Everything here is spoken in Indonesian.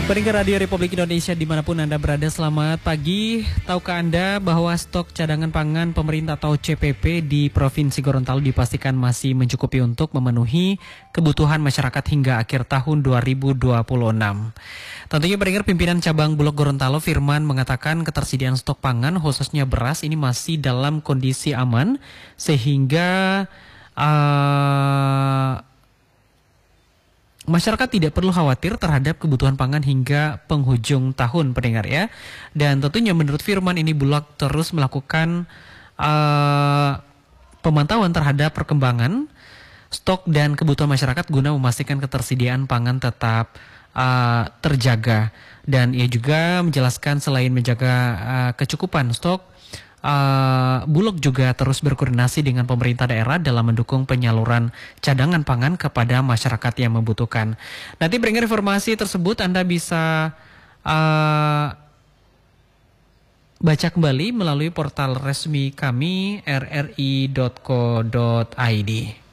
Pendengar Radio Republik Indonesia dimanapun Anda berada, selamat pagi. Tahukah Anda bahwa stok cadangan pangan pemerintah atau CPP di Provinsi Gorontalo dipastikan masih mencukupi untuk memenuhi kebutuhan masyarakat hingga akhir tahun 2026. Tentunya pendengar, pimpinan cabang Bulog Gorontalo Firman mengatakan ketersediaan stok pangan khususnya beras ini masih dalam kondisi aman sehingga masyarakat tidak perlu khawatir terhadap kebutuhan pangan hingga penghujung tahun, pendengar ya. Dan tentunya menurut Firman ini Bulog terus melakukan pemantauan terhadap perkembangan stok dan kebutuhan masyarakat guna memastikan ketersediaan pangan tetap terjaga. Dan ia juga menjelaskan selain menjaga kecukupan stok, Bulog juga terus berkoordinasi dengan pemerintah daerah dalam mendukung penyaluran cadangan pangan kepada masyarakat yang membutuhkan. Nanti pendengar, informasi tersebut Anda bisa baca kembali melalui portal resmi kami rri.co.id.